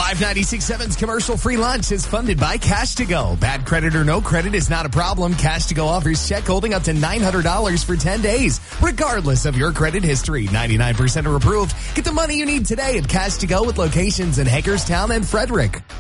596.7's commercial-free lunch is funded by Cash to Go. Bad credit or no credit is not a problem. Cash to Go offers check holding up to $900 for 10 days, regardless of your credit history. 99% are approved. Get the money you need today at Cash to Go with locations in Hagerstown and Frederick.